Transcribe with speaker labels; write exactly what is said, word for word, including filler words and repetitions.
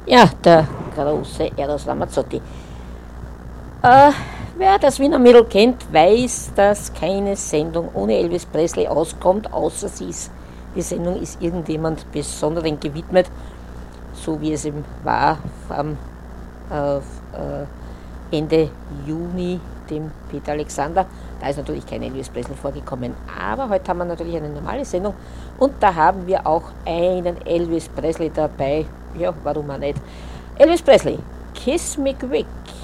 Speaker 1: Ja, der große Eros Ramazzotti. Äh, Wer das Wiener Mädel kennt, weiß, dass keine Sendung ohne Elvis Presley auskommt, außer sie ist, die Sendung ist irgendjemand Besonderen gewidmet, so wie es eben war am äh, äh, Ende Juni, dem Peter Alexander. Da ist natürlich kein Elvis Presley vorgekommen. Aber heute haben wir natürlich eine normale Sendung und da haben wir auch einen Elvis Presley dabei. Ja, warum auch nicht? Elvis Presley, Kiss Me Quick.